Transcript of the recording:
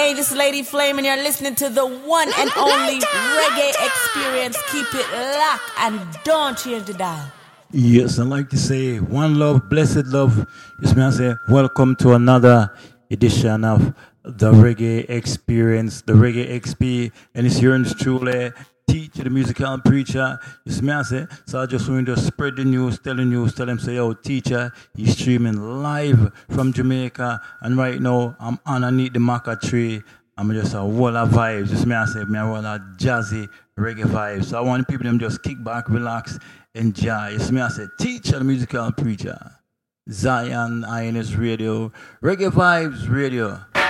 Hey, this is Lady Flame, and you're listening to the one and only reggae experience. Keep it locked and don't change the dial. Yes, I like to say one love, blessed love. Yes, man, I say welcome to another edition of the Reggae Experience, the Reggae XP, and it's yours truly, teacher, the musical preacher. Yes, man, I say, so I just want to spread the news, tell them, say, yo, teacher, he's streaming live from Jamaica, and right now I'm underneath the maca tree. I'm just a wall of vibes. Just me, I say, me, I want a jazzy reggae vibes. So I want people them just kick back, relax, enjoy. It's me, I say, teacher, the musical preacher. Zion INS Radio, Reggae Vibes Radio.